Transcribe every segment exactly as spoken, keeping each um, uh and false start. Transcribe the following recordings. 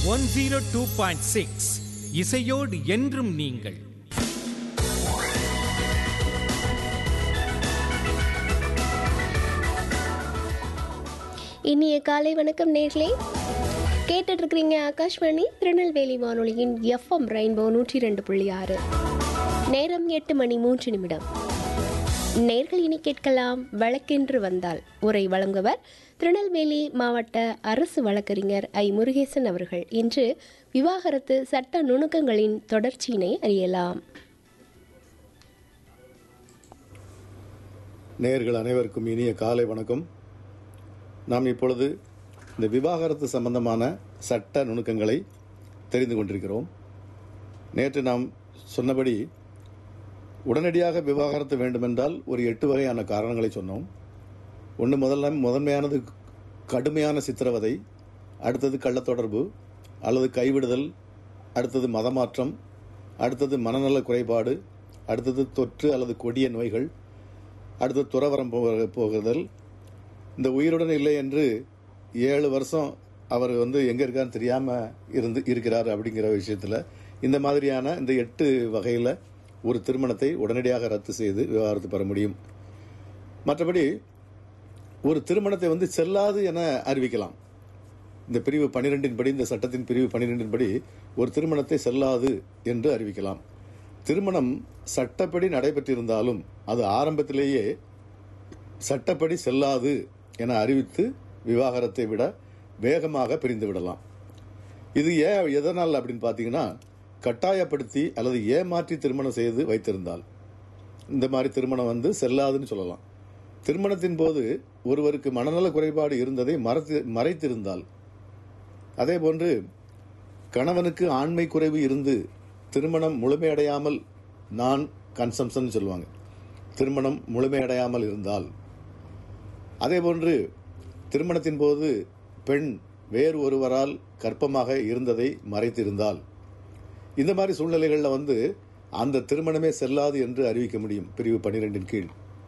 One zero two point six இசையோடு என்றும் நீங்கள். இனிய காலை வணக்கம் நேர்களே, கேட்டுட்டு இருக்கிறீங்க ஆகாஷ்வாணி திருநெல்வேலி வானொலியின் எஃப்எம் ரெயின்போ நூற்றி ரெண்டு புள்ளி ஆறு. நேரம் எட்டு மணி மூன்று நிமிடம். நேர்கள் இனி கேட்கலாம் வழக்கென்று வந்தால். உரை வழங்குவர் திருநெல்வேலி மாவட்ட அரசு வழக்கறிஞர் ஐ முருகேசன் அவர்கள். இன்று விவாகரத்து சட்ட நுணுக்கங்களின் தொடர்ச்சியினை அறியலாம். நேயர்கள் அனைவருக்கும் இனிய காலை வணக்கம். நாம் இப்பொழுது இந்த விவாகரத்து சம்பந்தமான சட்ட நுணுக்கங்களை தெரிந்து கொண்டிருக்கிறோம். நேற்று நாம் சொன்னபடி உடனடியாக விவாகரத்து வேண்டுமென்றால் ஒரு எட்டு வகையான காரணங்களை சொன்னோம். ஒன்று முதல்ல முதன்மையானது கடுமையான சித்திரவதை, அடுத்தது கள்ளத்தொடர்பு அல்லது கைவிடுதல், அடுத்தது மதமாற்றம், அடுத்தது மனநல குறைபாடு, அடுத்தது தொற்று அல்லது கொடிய நோய்கள், அடுத்தது துறவரம் போகுதல், இந்த உயிருடன் இல்லை என்று ஏழு வருஷம் அவர் வந்து எங்கே இருக்கான்னு தெரியாமல் இருந்து இருக்கிறார் அப்படிங்கிற விஷயத்தில் இந்த மாதிரியான இந்த எட்டு வகையில் ஒரு திருமணத்தை உடனடியாக ரத்து செய்து விவாகரத்து பெற முடியும். மற்றபடி ஒரு திருமணத்தை வந்து செல்லாது என அறிவிக்கலாம். இந்த பிரிவு பனிரெண்டின் படி, இந்த சட்டத்தின் பிரிவு பனிரெண்டின் படி ஒரு திருமணத்தை செல்லாது என்று அறிவிக்கலாம். திருமணம் சட்டப்படி நடைபெற்றிருந்தாலும் அது ஆரம்பத்திலேயே சட்டப்படி செல்லாது என அறிவித்து விவாகரத்தை விட வேகமாக பிரிந்து விடலாம். இது ஏன் எதனால் அப்படின்னு பார்த்தீங்கன்னா, கட்டாயப்படுத்தி அல்லது ஏமாற்றி திருமணம் செய்து வைத்திருந்தால் இந்த மாதிரி திருமணம் வந்து செல்லாதுன்னு சொல்லலாம். திருமணத்தின் போது ஒருவருக்கு மனநல குறைபாடு இருந்ததை மறைத்து மறைத்திருந்தால், அதே போன்று கணவனுக்கு ஆண்மை குறைவு இருந்து திருமணம் முழுமையடையாமல், நான் கன்சம்ஷன் சொல்லுவாங்க, திருமணம் முழுமையடையாமல் இருந்தால், அதே போன்று திருமணத்தின் போது பெண் வேறு ஒருவரால் கர்ப்பமாக இருந்ததை மறைத்திருந்தால், இந்த மாதிரி சூழ்நிலைகளில் வந்து அந்த திருமணமே செல்லாது என்று அறிவிக்க முடியும் பிரிவு பனிரெண்டின் கீழ்.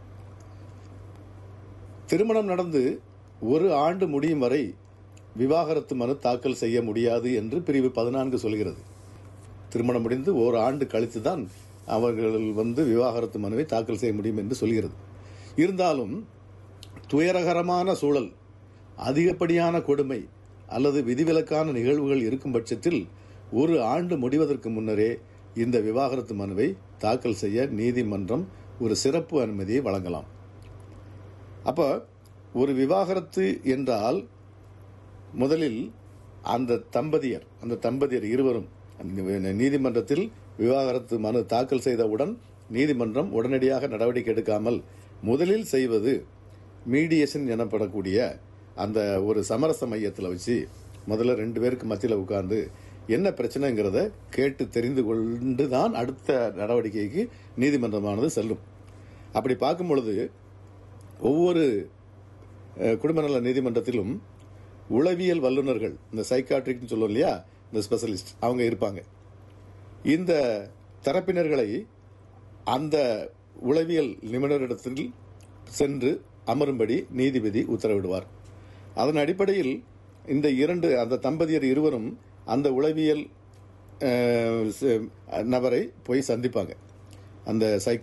திருமணம் நடந்து ஒரு ஆண்டு முடியும் வரை விவாகரத்து மனு தாக்கல் செய்ய முடியாது என்று பிரிவு பதினான்கு சொல்கிறது. திருமணம் முடிந்து ஒரு ஆண்டு கழித்து தான் அவர்கள் வந்து விவாகரத்து மனுவை தாக்கல் செய்ய முடியும் என்று சொல்கிறது. இருந்தாலும் துயரகரமான சூழல், அதிகப்படியான கொடுமை அல்லது விதிவிலக்கான நிகழ்வுகள் இருக்கும் பட்சத்தில் ஒரு ஆண்டு முடிவதற்கு முன்னரே இந்த விவாகரத்து மனுவை தாக்கல் செய்ய நீதிமன்றம் ஒரு சிறப்பு அனுமதியை வழங்கலாம். அப்போ ஒரு விவாகரத்து என்றால் முதலில் அந்த தம்பதியர் அந்த தம்பதியர் இருவரும் நீதிமன்றத்தில் விவாகரத்து மனு தாக்கல் செய்தவுடன் நீதிமன்றம் உடனடியாக நடவடிக்கை எடுக்காமல் முதலில் செய்வது மீடியேஷன் எனப்படக்கூடிய அந்த ஒரு சமரச மையத்தில் வச்சு முதல்ல ரெண்டு பேருக்கு மத்தியில் உட்கார்ந்து என்ன பிரச்சனைங்கிறத கேட்டு தெரிந்து கொண்டு தான் அடுத்த நடவடிக்கைக்கு நீதிமன்றமானது செல்லும். அப்படி பார்க்கும் பொழுது ஒவ்வொரு குடும்ப நல நீதிமன்றத்திலும் உளவியல் வல்லுநர்கள், இந்த சைக்காட்ரிக்னு சொல்லுவோம் இல்லையா, இந்த ஸ்பெஷலிஸ்ட், அவங்க இருப்பாங்க. இந்த தரப்பினர்களை அந்த உளவியல் நிபுணரிடத்தில் சென்று அமரும்படி நீதிபதி உத்தரவிடுவார். அதன் அடிப்படையில் இந்த இரண்டு அந்த தம்பதியர் இருவரும் அந்த உளவியல் நபரை போய் சந்திப்பாங்க. அந்த சைக்கா